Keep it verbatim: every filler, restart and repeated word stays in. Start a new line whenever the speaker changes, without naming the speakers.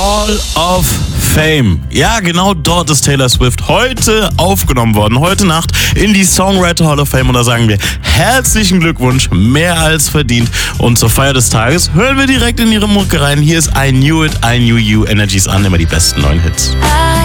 Hall of Fame. Ja, genau dort ist Taylor Swift heute aufgenommen worden. Heute Nacht in die Songwriter Hall of Fame. Und da sagen wir herzlichen Glückwunsch, mehr als verdient. Und zur Feier des Tages hören wir direkt in ihre Mucke rein. Hier ist I Knew It, I Knew You, Energies an, immer die besten neuen Hits.